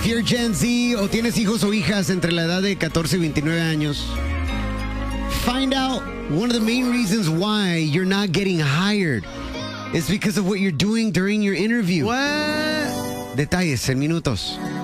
If you're Gen Z o tienes hijos o hijas entre la edad de 14 y 29 años, find out one of the main reasons why you're not getting hired is because of what you're doing during your interview. What? Detalles en minutos.